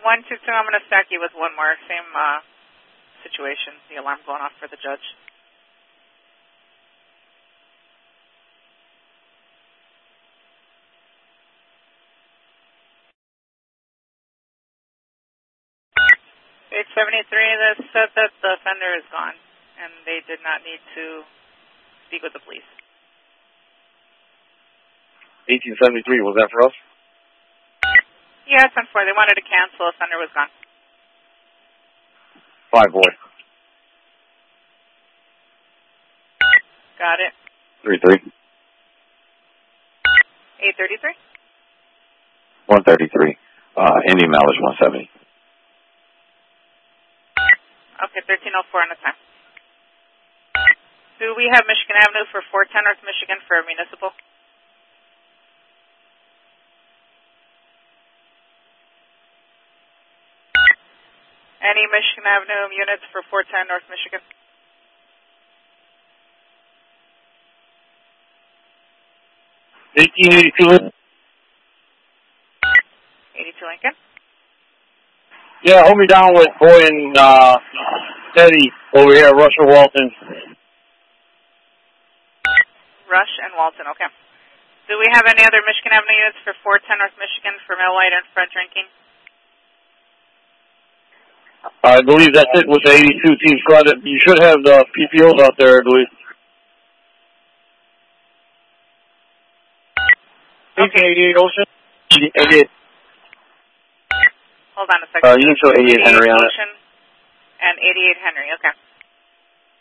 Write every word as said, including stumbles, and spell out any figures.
one two two, I'm going to stack you with one more. Same uh, situation. The alarm going off for the judge. eight seventy-three, that said that the offender is gone, and they did not need to speak with the police. eighteen seventy-three, was that for us? Yeah, it's on four. They wanted to cancel. Offender was gone. Five, boy. Got it. three three. eight thirty-three? one thirty-three. Uh, Indian Mileage one seventy. Okay, thirteen oh four on the time. Do we have Michigan Avenue for four ten North Michigan for municipal? Any Michigan Avenue units for four ten North Michigan? eighteen eighty-two. eighty-two Lincoln? Yeah, hold me down with Boy and uh, Eddie over here, Rush or Walton. Rush and Walton, okay. Do we have any other Michigan Avenue units for four ten North Michigan for middle light and front drinking? I believe that's it with the eighty-two team squad. You should have the P P Os out there, I believe. Okay. eighty-eight Ocean? eighty-eight. Hold on a second. Uh, you can show eighty-eight Henry on it. Ocean and eighty-eight Henry, okay.